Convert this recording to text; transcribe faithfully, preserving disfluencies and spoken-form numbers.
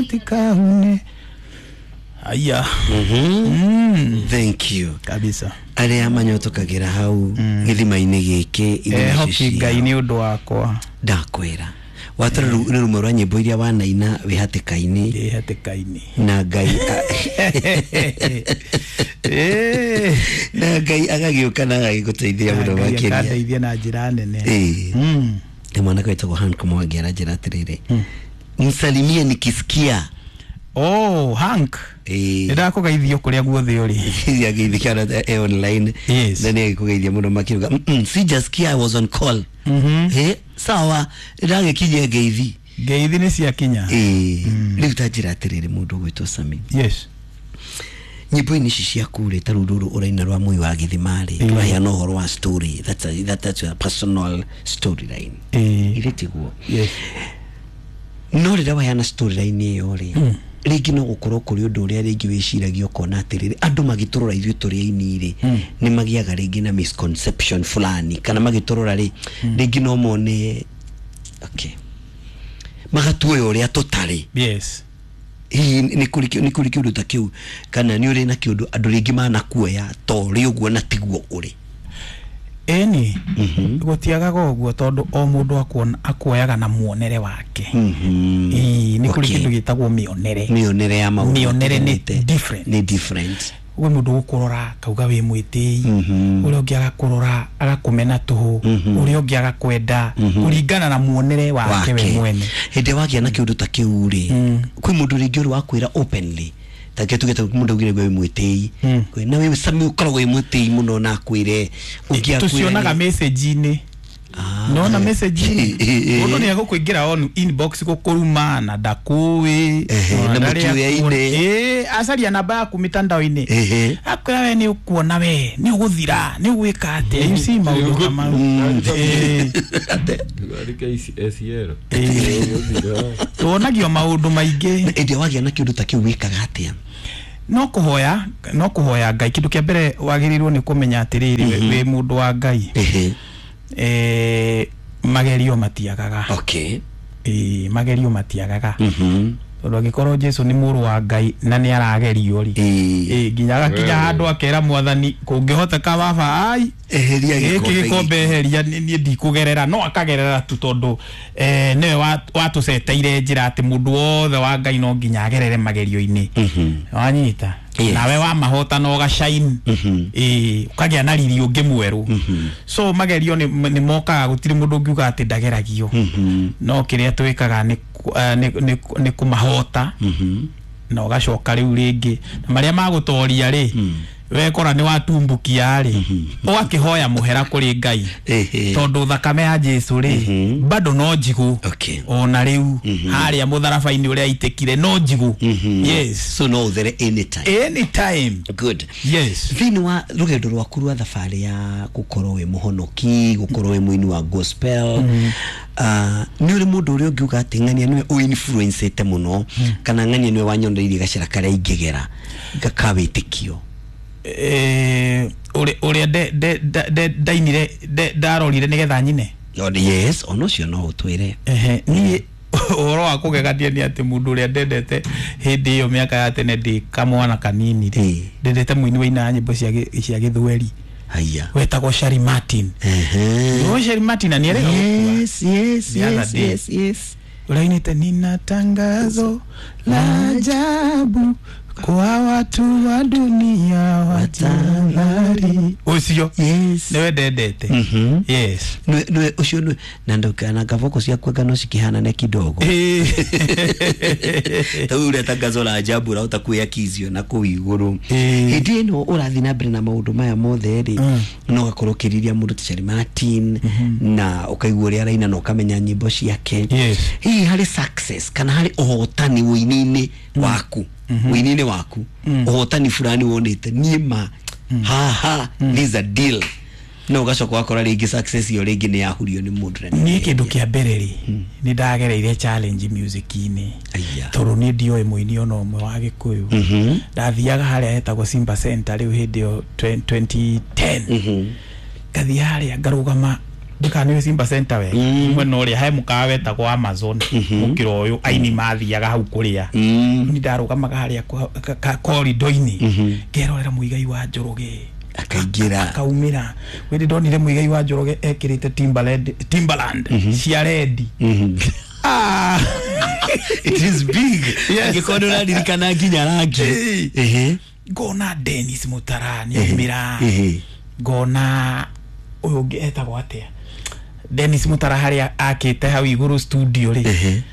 matikaune. Aya. Mhm. Thank you. Kabisa. Ale amanyoto kagira hau githima-ini giki eh hoki ngai ni undu wakwa ndakwira watara rumo rwa nyimbo iria wanaina wihatikaini wihatikaini na ngai eh na ngai agagiuka na agiguteithia muno makiria agateithia na njira nene eh mm mwana kaitwa Hank Mwangi na njira atiriri msalimie nikisikia. Oh, Hank. Eh. Nda kugeithio kuria guothe uri. Ya geithikana eh online. Yes. Nani kugeithia muno makiruga. Mm, si just kia I was on call. Mhm. Eh, sawa. Ndange kije geithi. Geithi ni cia kinya. Eh. Riu tajira atiriri mundu gwitwo Sami. Yes. Nyimbo ini cia kure tarururu uraina rwa mui wa githimari. Turahia no horo wa story. That's a, that, that's a personal storyline. Eh. Iretiguo. Yes. No rira wa yana storyline iyo ri. Rigi no gukorwo kuri undu uria rigi wiciragio kona atiriri andu magiturora ithu turi ini ri ni magiaga rigi na misconception fulani kana magiturora ri rigi no mone okay magatue uria tutari. Yes. Hii ni kuri ni kuri kiundu ta kiu kana ni uri na kiundu andu rigi mana kuoya to ri uguo na tiguo uri eni gutiaga goguo tondu o mundu akuona akuoyaga na muonere wake. Mhm. Eh ni kuri kindu gitagwo mionere. Mionere ya maundu. Mionere ni different. Ni different. We mundu gukurora kauga we mwitei uri ongi agakurora agakumena tuhu uri ongi agakwenda kuringana na muonere wake we mwene. Hinde wagia na kiundu ta kiu ri kwi mundu ringi uri wakwira openly take tugeta mundu ugire gwe mwitei kwe na we Sami ukora gwe mwitei muno na kwire ugia kwire tucionaga message ini no na message ini mundu ni agukwingira on inbox gukuruma na ndakuwi na mutu ya ine eh acaria namba yaku mitandao-ini akwira we ni ukuona we ni uguthira ni ugwika ate you see maundu kama eh arika S R tuonagio maundu maingi ende wagia na kiundu ta kiu wikaga atia no kuhoya no kuhoya ngai kindu kia mbere wagirirwo ni kumenya atiriri we mundu wa ngai ehe eh magerio matiagaga. Okay. Eh magerio matiagaga. Mhm. Tondu agikorwo Jesu ni muru wa ngai na ni aragerio ri eh nginyaga kinya handu akera mwathani kungihoteka baba ai eheria gikombe gikombe eheria ni ndikugerera no akagerera tu tondu eh ne watuceteire njira ati mundu wothe wa ngai no nginya agerere magerio-ini. Mhm. Wanyita nawe wa mahota no ga shine eh ukagia na riri ungi mweru. So magerio ni ni mokaga gutiri mundu ngiuga ati ndageragio no kiria twikaga ni ni ni kumahota no gacoka riu ringi na maria magutoria ri wekora ni watumbukia ri ugakihoya muhera kuri ngai tondu thakame ya Jesu ri bado no njigu ona riu haria mutharaba-ini uria itekire no njigu. Yes, so no there anytime anytime. Good. Yes, thini wa rugendo rwaku rwa thabari ya gukorwo we muhonoki gukorwo we muini wa gospel ah ni uri mundu uri ungiuga ati ngania niwe o influencete muno kana ngania niwe wanyondeire gacira karia ingigera gakawitikio eh uri uri de de dainire darorire nigetha nyine. Yes, ono cio no utwire ehe ni oro wa kugegatia ni ati mundu uri ndendete hindi iyo miaka ya tene ndi kamwana kanini ri ndendete muini wa ina nyimbo cia cia githweri haya wetagwo Shari Martin. Ehe no Shari Martin ni erega. Yes yes yes yes yes ulainite nina tangazo la ajabu kwa watu wa dunia watangari ucio. Yes newe ndendete. Mhm. Yes no no ucio no nandoka na gavoko cia kwega no cikihana ne kidogo taure tangazo la ajabu ra utakuya kizio na kuiguru hindi no urathi na mbere na maundu maya mothe ri no gakorokiriria mundu ta Shari Martin na ukaigua uri araina no kamenya nyimbo ciake. Yes hii hari success kana hari ohotani wini-ini waku wini-ini waku ohotani fulani wonete nima ha ha this a deal no gacoka wakora ringi success yo ringi ni yahurio ni mundu ni kindu kia mbere ri ni ndagereire challenge music-ini tondu ni ndio muini ona umwe wa Gikuyu ndathiaga haria hetagwo Simba Center riu hindi yo twenty ten kathi haria ngarugama ndikaniwe Simba Center we mwe no ri he mukawe ta kwa Amazon mukiro uyu aini mathiaga hau kuria ni ndarugamaga haria corridor-ini ngerorera muigai wa Njoroge akaingira akaumira wendi ndonire muigai wa Njoroge ekirite Timberland Timberland cia red ah it is big ngikondo na dirikana nginya rangi ehe ngona Dennis Mutarani umira ehe ngona uyu ngetagwo atia Dennis Mutara haria akite hau iguru studio ri